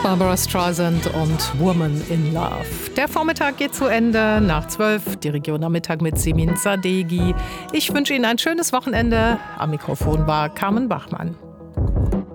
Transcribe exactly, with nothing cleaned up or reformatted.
Barbara Streisand und Woman in Love. Der Vormittag geht zu Ende. Nach zwölf, die Region am Mittag mit Semin Sadeghi. Ich wünsche Ihnen ein schönes Wochenende. Am Mikrofon war Carmen Bachmann.